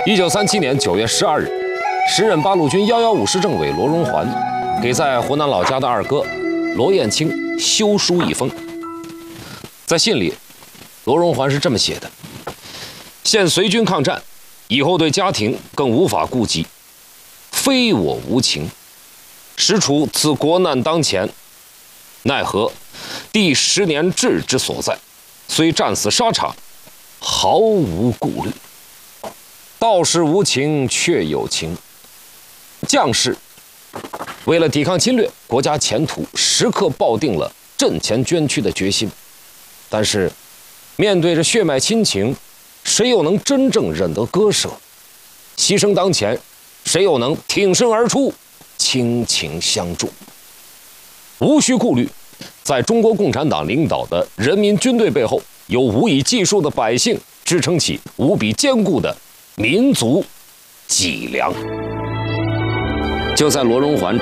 1937年9月12日，时任八路军115师政委罗荣桓给在湖南老家的二哥罗彦卿修书一封。在信里，罗荣桓是这么写的：现随军抗战，以后对家庭更无法顾及，非我无情，实处此国难当前，奈何第10年志之所在，虽战死沙场，毫无顾虑。道士无情却有情，将士为了抵抗侵略，国家前途时刻抱定了阵前捐躯的决心。但是面对着血脉亲情，谁又能真正忍得割舍？牺牲当前，谁又能挺身而出，倾情相助？无需顾虑，在中国共产党领导的人民军队背后，有无以计数的百姓支撑起无比坚固的民族脊梁。就在罗荣桓